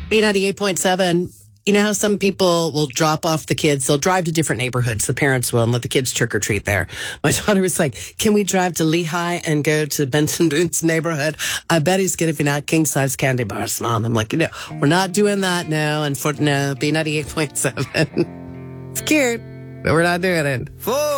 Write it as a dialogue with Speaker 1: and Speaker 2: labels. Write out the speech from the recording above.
Speaker 1: B98.7. You know how some people will drop off the kids? They'll drive to different neighborhoods. The parents will and let the kids trick or treat there. My daughter was like, can we drive to Lehigh and go to Benson Boone's neighborhood? I bet he's giving out king size candy bars, Mom. I'm like, we're not doing that now. And no, B98.7. It's cute, but we're not doing it.